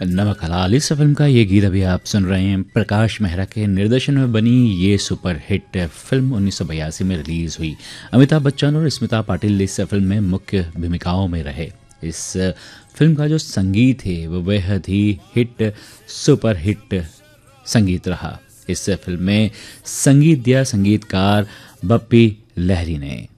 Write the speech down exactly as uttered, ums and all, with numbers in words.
नमक हलाल इस फिल्म का ये गीत अभी आप सुन रहे हैं। प्रकाश मेहरा के निर्देशन में बनी ये सुपर हिट फिल्म उन्नीस सौ बयासी में रिलीज हुई। अमिताभ बच्चन और स्मिता पाटिल इस फिल्म में मुख्य भूमिकाओं में रहे। इस फिल्म का जो संगीत है वो बेहद ही हिट सुपर हिट संगीत रहा। इस फिल्म में संगीत दिया संगीतकार बप्पी लहरी ने।